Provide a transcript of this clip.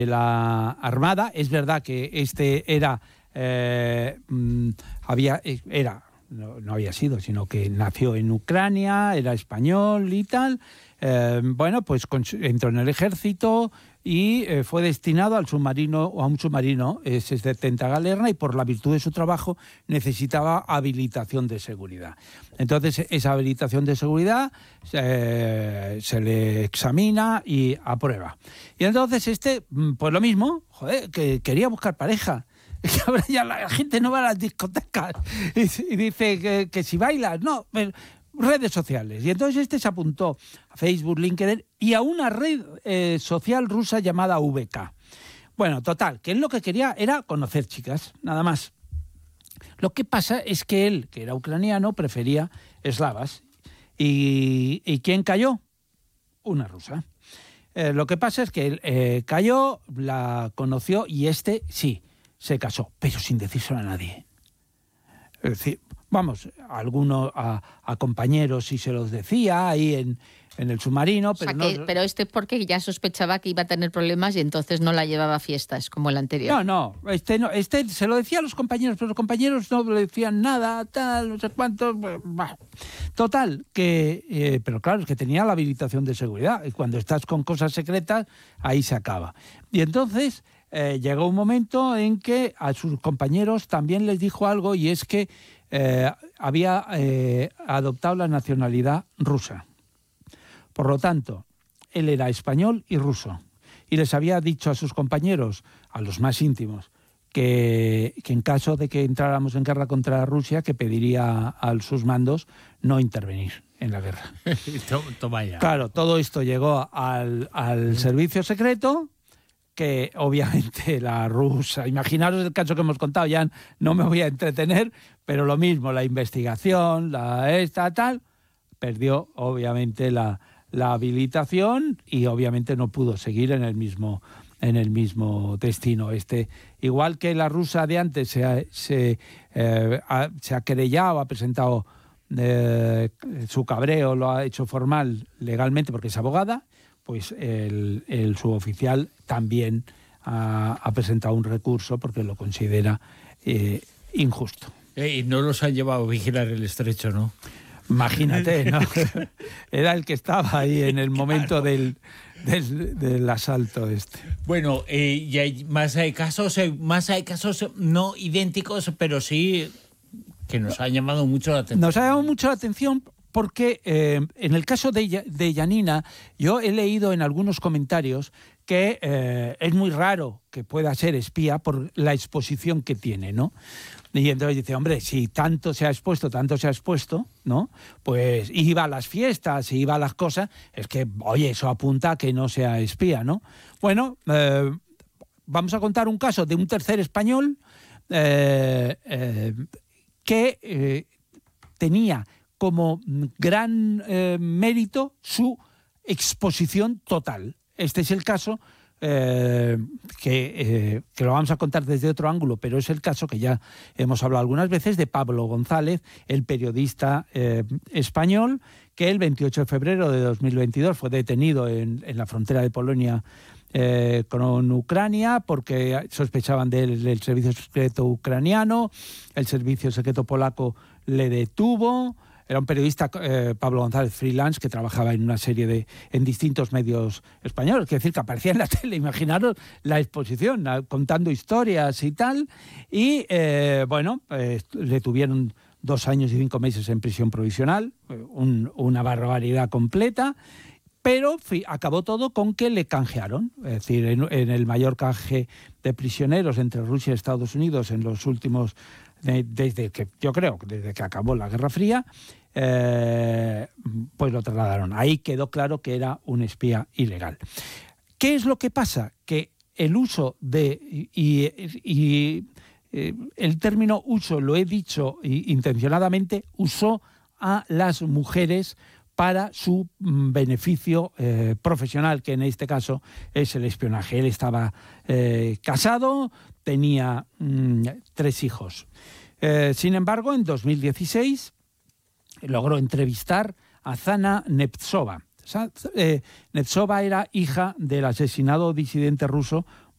la Armada. Es verdad que este era, no había sido, sino que nació en Ucrania, era español y tal. Bueno, pues entró en el ejército y fue destinado a un submarino S-70 Galerna, y por la virtud de su trabajo necesitaba habilitación de seguridad. Entonces, esa habilitación de seguridad se le examina y aprueba. Y entonces pues lo mismo, que quería buscar pareja. Que ahora ya la gente no va a las discotecas y dice que si bailas, no, redes sociales. Y entonces se apuntó a Facebook, LinkedIn y a una red social rusa llamada VK. Bueno, total, que él lo que quería era conocer chicas, nada más. Lo que pasa es que él, que era ucraniano, prefería eslavas. ¿Y quién cayó? Una rusa. Lo que pasa es que él cayó, la conoció y sí, se casó, pero sin decírselo a nadie. Es decir, vamos, a compañeros sí se los decía ahí en el submarino. Pero pero porque ya sospechaba que iba a tener problemas y entonces no la llevaba a fiestas como el anterior. No, este se lo decía a los compañeros, pero los compañeros no le decían nada, tal, no sé cuánto. Total, pero claro, es que tenía la habilitación de seguridad, y cuando estás con cosas secretas, ahí se acaba. Y entonces llegó un momento en que a sus compañeros también les dijo algo, y es que había adoptado la nacionalidad rusa. Por lo tanto, él era español y ruso. Y les había dicho a sus compañeros, a los más íntimos, que en caso de que entráramos en guerra contra Rusia, que pediría a sus mandos no intervenir en la guerra. Toma ya. Claro, todo esto llegó al servicio secreto, que obviamente la rusa, imaginaros el caso que hemos contado, ya no me voy a entretener, pero lo mismo, la investigación, perdió obviamente la habilitación y obviamente no pudo seguir en el mismo destino. Igual que la rusa de antes se ha querellado, ha presentado su cabreo, lo ha hecho formal legalmente porque es abogada, pues el suboficial también ha presentado un recurso porque lo considera injusto. Y no los han llevado a vigilar el estrecho, ¿no? Imagínate, ¿no? Era el que estaba ahí en el momento del asalto este. Bueno, y hay más hay casos no idénticos, pero sí que nos han llamado mucho la atención. Nos ha llamado mucho la atención porque en el caso de Janina, yo he leído en algunos comentarios que es muy raro que pueda ser espía por la exposición que tiene, ¿no? Y entonces dice, hombre, si tanto se ha expuesto, ¿no? Pues iba a las fiestas, iba a las cosas, es que, oye, eso apunta a que no sea espía, ¿no? Bueno, vamos a contar un caso de un tercer español que tenía como gran mérito su exposición total. Este es el caso que lo vamos a contar desde otro ángulo, pero es el caso que ya hemos hablado algunas veces de Pablo González, el periodista español, que el 28 de febrero de 2022 fue detenido en la frontera de Polonia con Ucrania porque sospechaban del servicio secreto ucraniano. El servicio secreto polaco le detuvo. Era un periodista, Pablo González, freelance, que trabajaba en una serie en distintos medios españoles, es decir, que aparecía en la tele. Imaginaros la exposición, contando historias y tal. Y, le tuvieron 2 años y 5 meses en prisión provisional, una barbaridad completa. Pero acabó todo con que le canjearon. Es decir, en el mayor canje de prisioneros entre Rusia y Estados Unidos en los últimos, desde que acabó la Guerra Fría, pues lo trasladaron. Ahí quedó claro que era un espía ilegal. ¿Qué es lo que pasa? Que el uso el término uso, lo he dicho intencionadamente, usó a las mujeres para su beneficio profesional, que en este caso es el espionaje. Él estaba casado, tenía 3 hijos. Sin embargo, en 2016 logró entrevistar a Zana Nemtsova. Nemtsova era hija del asesinado disidente ruso